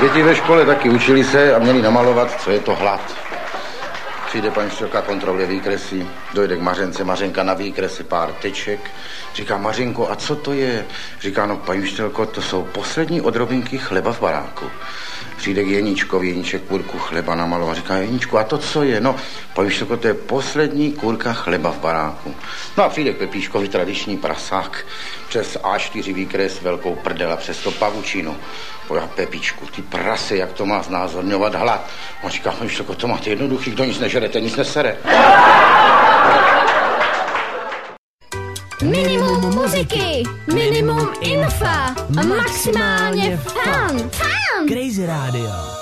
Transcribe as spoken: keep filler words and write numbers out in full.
Děti ve škole taky učili se a měli namalovat, co je to hlad. Přijde paní učitelka, kontroluje výkresy, dojde k Mařence, Mařenka na výkresy, pár teček. Říká: Mařenko, a co to je? Říká: no, paní učitelko, to jsou poslední odrobinky chleba v baráku. Přijde k Jeníčkovi, Jeníček kurku chleba namaloval. Říká: Jeníčku, a to co je? No, paní učitelko, to je poslední kurka chleba v baráku. No a přijde k Pepíškovi, tradiční prasák, přes á čtyři výkres, velkou prdel a přes to pavučinu. Pojď, Pepíčku, ty prase, jak to má znázorňovat hlad? On říká: paní učitelko, to máte jednoduchý, kdo nic nežerete, nic nesere. Minimum muziky, minimum infa, maximálně fan. Fan! Crazy Radio.